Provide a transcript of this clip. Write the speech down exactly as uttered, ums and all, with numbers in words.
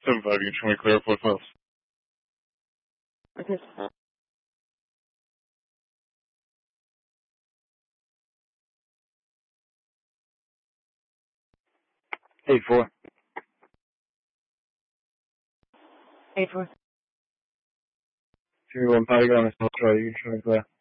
seven five, you can show me clear foot files. Okay. Eight four. Eight four. Three one Polygon is not clear. You can show me clear.